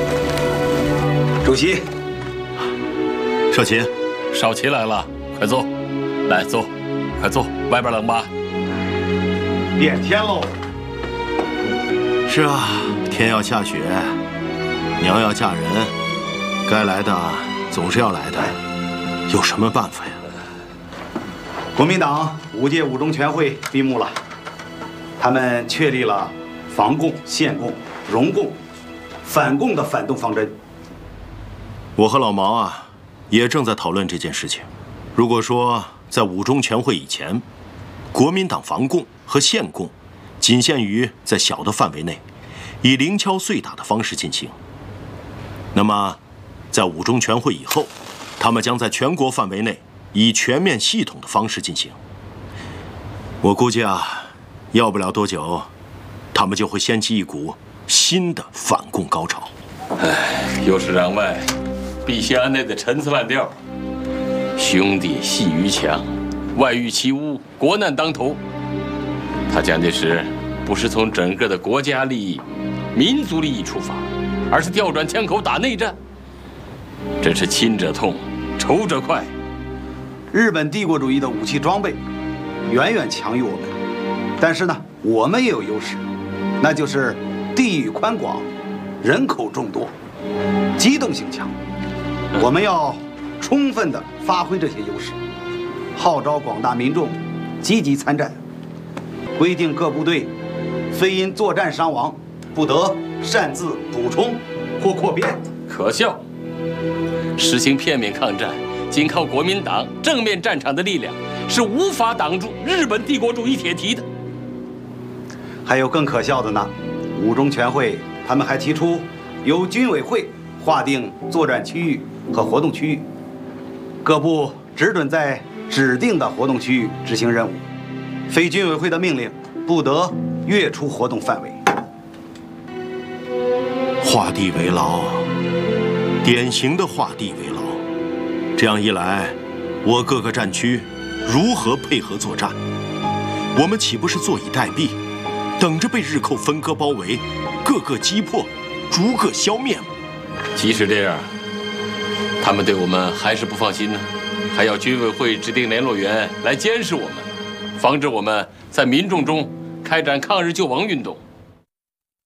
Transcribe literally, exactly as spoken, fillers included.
主席， 少奇， 少奇来了，快坐，来坐，快坐，外边冷吧？ 变天喽！ 是啊，天要下雪，娘要嫁人，该来的总是要来的，有什么办法呀？ 国民党五届五中全会闭幕了，他们确立了防共、限共、容共、反共的反动方针。 我和老毛啊，也正在讨论这件事情。如果说在五中全会以前，国民党防共和限共仅限于在小的范围内，以零敲碎打的方式进行，那么在五中全会以后，他们将在全国范围内以全面系统的方式进行。我估计啊，要不了多久，他们就会掀起一股新的反共高潮。 唉，又是攘外，必先安内的陈词滥调。兄弟系于墙，外御其屋，国难当头。他讲的是，不是从整个的国家利益、民族利益出发，而是调转枪口打内战。真是亲者痛，仇者快。 日本帝国主义的武器装备远远强于我们，但是呢，我们也有优势，那就是地域宽广、人口众多、机动性强。我们要充分地发挥这些优势，号召广大民众积极参战，规定各部队非因作战伤亡，不得擅自补充或扩编。 可笑！实行片面抗战，仅靠国民党正面战场的力量是无法挡住日本帝国主义铁蹄的。 还有更可笑的呢，五中全会他们还提出由军委会划定作战区域和活动区域，各部只准在指定的活动区域执行任务，非军委会的命令不得越出活动范围。 画地为牢，典型的画地为牢。这样一来，我各个战区如何配合作战？我们岂不是坐以待毙，等着被日寇分割包围，各个击破，逐个消灭吗？ 即使这样，他们对我们还是不放心呢，还要军委会指定联络员来监视我们，防止我们在民众中开展抗日救亡运动。